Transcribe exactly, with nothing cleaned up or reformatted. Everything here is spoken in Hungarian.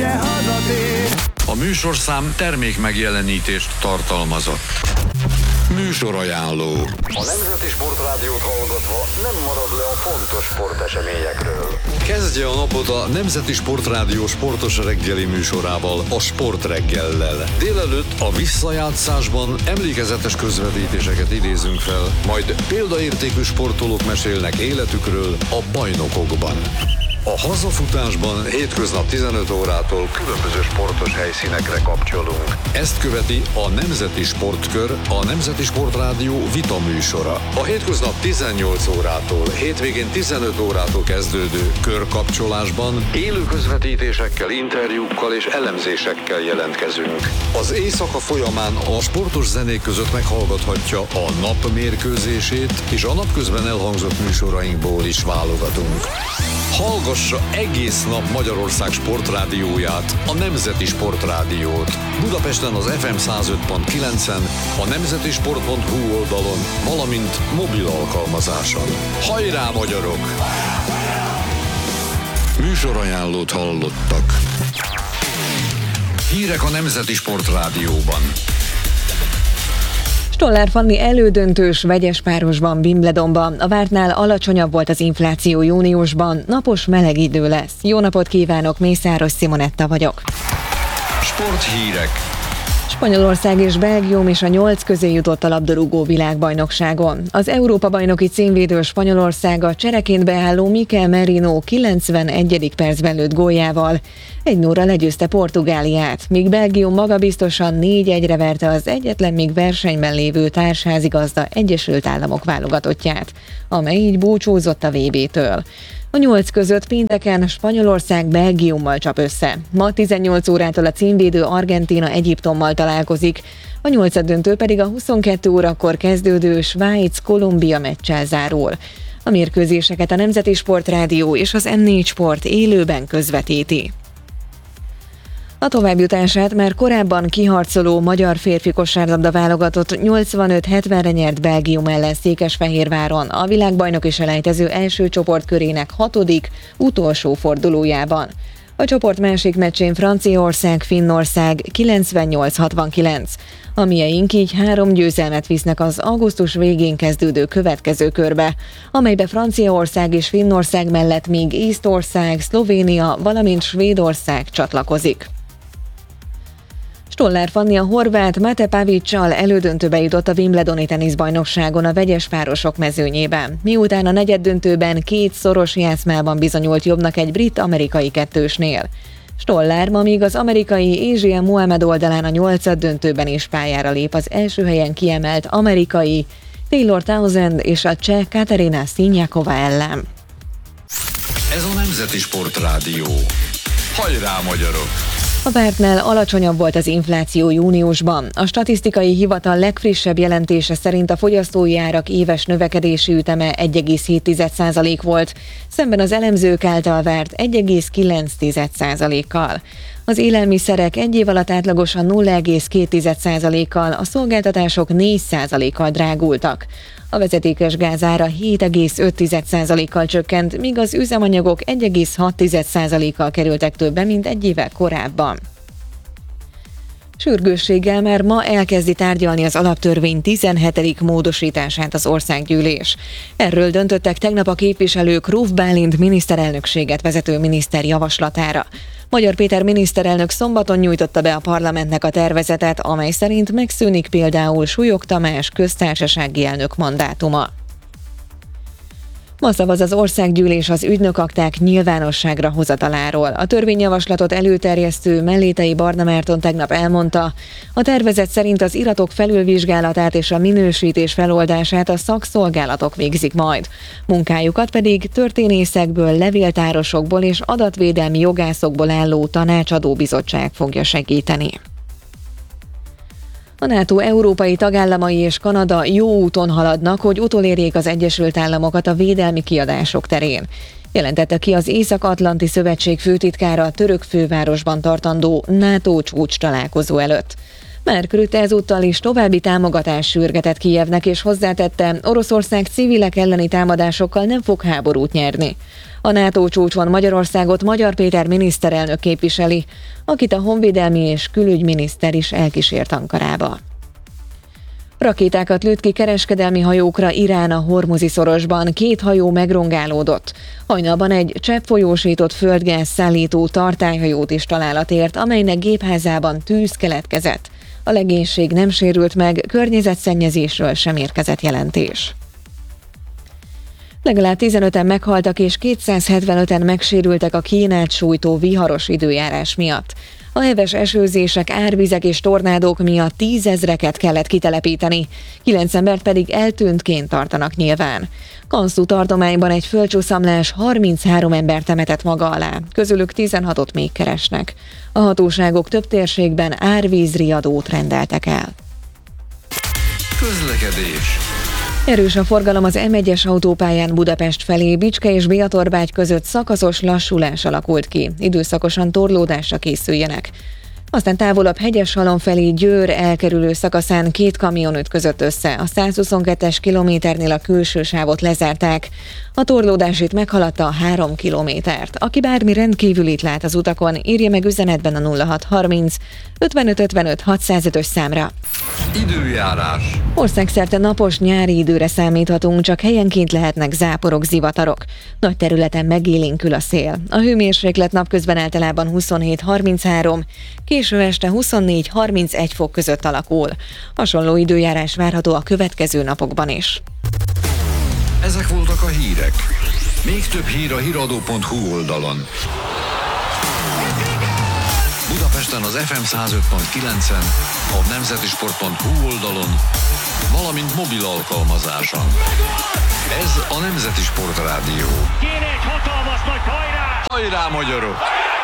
ugye hazatér. A műsorszám termék megjelenítést tartalmazott. Műsorajánló. A Nemzeti Sportrádiót hallgatva nem marad le a fontos sporteseményekről. Kezdje a napot a Nemzeti Sportrádió sportos reggeli műsorával, a Sportreggellel. Délelőtt a visszajátszásban emlékezetes közvetítéseket idézünk fel, majd példaértékű sportolók mesélnek életükről a bajnokokban. A hazafutásban hétköznap tizenöt órától különböző sportos helyszínekre kapcsolunk. Ezt követi a Nemzeti Sportkör, a Nemzeti Sportrádió vita műsora. A hétköznap tizennyolc órától, hétvégén tizenöt órától kezdődő körkapcsolásban élő közvetítésekkel, interjúkkal és elemzésekkel jelentkezünk. Az éjszaka folyamán a sportos zenék között meghallgathatja a nap mérkőzését, és a napközben elhangzott műsorainkból is válogatunk. Hallgassa egész nap Magyarország sportrádióját, a Nemzeti Sportrádiót. Budapesten az ef em száz öt pont kilencen, a nemzetisport pont hu oldalon, valamint mobil alkalmazáson. Hajrá, magyarok! Műsorajánlót hallottak. Hírek a Nemzeti Sportrádióban. Stoller Fanni elődöntős vegyes párosban Wimbledonban. A vártnál alacsonyabb volt az infláció júniusban, napos meleg idő lesz. Jó napot kívánok, Mészáros Simonetta vagyok. Sporthírek. Spanyolország és Belgium is a nyolc közé jutott a labdarúgó világbajnokságon. Az Európa-bajnoki címvédő Spanyolország a csereként beálló Mikel Merino kilencvenegyedik percben lőtt góljával egy nulla legyőzte Portugáliát, míg Belgium magabiztosan négy egyre verte az egyetlen még versenyben lévő társházigazda Egyesült Államok válogatottját, amely így búcsúzott a vé bé-től. A nyolc között pénteken Spanyolország Belgiummal csap össze. Ma tizennyolc órától a címvédő Argentína Egyiptommal találkozik, a nyolcaddöntő pedig a huszonkettő órakor kezdődő Svájc-Kolumbia meccsel zárul. A mérkőzéseket a Nemzeti Sportrádió és az em négy Sport élőben közvetíti. A továbbjutását már korábban kiharcoló magyar férfi kosárlabda válogatott nyolcvanöt hetvenre nyert Belgium ellen Székesfehérváron a világbajnoki selejtező első csoportkörének hatodik, utolsó fordulójában. A csoport másik meccsén Franciaország-Finnország kilencvennyolc hatvankilenc. A mieink így három győzelmet visznek az augusztus végén kezdődő következő körbe, amelybe Franciaország és Finnország mellett még Észtország, Szlovénia, valamint Svédország csatlakozik. Stoller Fanni a horvát Mate Pavićsal elődöntőbe jutott a Wimbledoni teniszbajnokságon a vegyes párosok mezőnyében, miután a negyeddöntőben két szoros játszmában bizonyult jobbnak egy brit-amerikai kettősnél. Stoller ma még az amerikai Asia Mohamed oldalán a nyolcaddöntőben is pályára lép az első helyen kiemelt amerikai Taylor Townsend és a cseh Katerina Siniakova ellen. Ez a Nemzeti Sportrádió. Hajrá, magyarok! A vártnál alacsonyabb volt az infláció júniusban. A statisztikai hivatal legfrissebb jelentése szerint a fogyasztói árak éves növekedési üteme egy egész hét százalék volt, szemben az elemzők által várt egy egész kilenc százalékkal. Az élelmiszerek egy év alatt átlagosan nulla egész két százalékkal, a szolgáltatások négy százalékkal drágultak. A vezetékes gázára hét egész öt százalékkal csökkent, míg az üzemanyagok egy egész hat százalékkal kerültek többe, mint egy évvel korábban. Sürgősséggel már ma elkezdi tárgyalni az alaptörvény tizenhetedik módosítását az országgyűlés. Erről döntöttek tegnap a képviselők Ruf Bálint miniszterelnökséget vezető miniszter javaslatára. Magyar Péter miniszterelnök szombaton nyújtotta be a parlamentnek a tervezetet, amely szerint megszűnik például Súlyog Tamás köztársasági elnök mandátuma. Ma szavaz az országgyűlés az ügynökakták nyilvánosságra hozataláról. A törvényjavaslatot előterjesztő Mellétei Barna Márton tegnap elmondta, a tervezet szerint az iratok felülvizsgálatát és a minősítés feloldását a szakszolgálatok végzik majd. Munkájukat pedig történészekből, levéltárosokból és adatvédelmi jogászokból álló tanácsadó bizottság fogja segíteni. A NATO európai tagállamai és Kanada jó úton haladnak, hogy utolérjék az Egyesült Államokat a védelmi kiadások terén. Jelentette ki az Észak-Atlanti Szövetség főtitkára a török fővárosban tartandó NATO csúcs találkozó előtt. Mark Rutte ezúttal is további támogatást sürgetett Kijevnek, és hozzátette, Oroszország civilek elleni támadásokkal nem fog háborút nyerni. A NATO csúcson Magyarországot Magyar Péter miniszterelnök képviseli, akit a honvédelmi és külügyminiszter is elkísért Ankarába. Rakétákat lőtt ki kereskedelmi hajókra Irán a Hormuzi szorosban, két hajó megrongálódott. Hajnalban egy cseppfolyósított földgáz szállító tartályhajót is találat ért, amelynek gépházában tűz keletkezett. A legénység nem sérült meg, környezetszennyezésről sem érkezett jelentés. Legalább tizenöten meghaltak és kétszázhetvenöten megsérültek a Kínát sújtó viharos időjárás miatt. A heves esőzések, árvizek és tornádók miatt tízezreket kellett kitelepíteni, kilenc embert pedig eltűntként tartanak nyilván. Kanszú tartományban egy földcsúszamlás harminchárom ember temetett maga alá, közülük tizenhatot még keresnek. A hatóságok több térségben árvízriadót rendeltek el. Közlekedés. Erős a forgalom az M egyes autópályán Budapest felé, Bicske és Béatorbágy között szakaszos lassulás alakult ki. Időszakosan torlódásra készüljenek. Aztán távolabb Hegyeshalom felé Győr elkerülő szakaszán két kamion ütközött össze. A százhuszonkettes kilométernél a külső sávot lezárták. A torlódás itt meghaladta a három kilométert. Aki bármi rendkívülit lát az utakon, írja meg üzenetben a nulla hat harminc ötvenöt ötvenöt hatszázötös számra. Időjárás. Országszerte napos nyári időre számíthatunk, csak helyenként lehetnek záporok, zivatarok. Nagy területen megélénkül a szél. A hőmérséklet napközben általában huszonhét harminchárom, késő este huszonnégy harmincegy fok között alakul. Hasonló időjárás várható a következő napokban is. Ezek voltak a hírek. Még több hír a híradó pont hu oldalon. Budapesten az ef em száz öt pont kilencen, a nemzetisport pont hu oldalon, valamint mobil alkalmazáson. Ez a Nemzeti Sport Rádió. Kéne egy hatalmas nagy hajrá! Hajrá, magyarok!